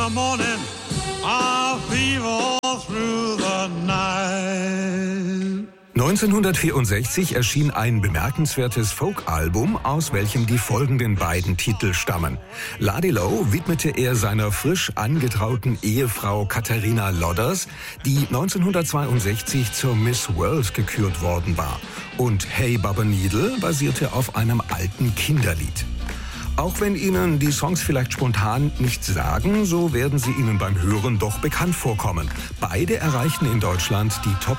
the morning, I'll fever through the night. 1964 erschien ein bemerkenswertes Folk-Album, aus welchem die folgenden beiden Titel stammen. Ladilo widmete er seiner frisch angetrauten Ehefrau Katharina Lodders, die 1962 zur Miss World gekürt worden war. Und Hey Baba Needle basierte auf einem alten Kinderlied. Auch wenn Ihnen die Songs vielleicht spontan nichts sagen, so werden sie Ihnen beim Hören doch bekannt vorkommen. Beide erreichten in Deutschland die Top